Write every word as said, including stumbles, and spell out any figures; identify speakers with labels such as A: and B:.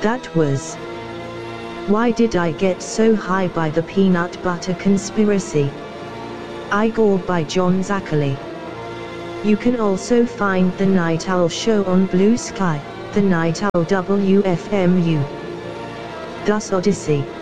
A: That was Why Did I Get So High by the Peanut Butter Conspiracy. Igor by John Zackerley. You can also find The Night Owl Show on Blue Sky, The Night Owl W F M U. Thus Odyssey.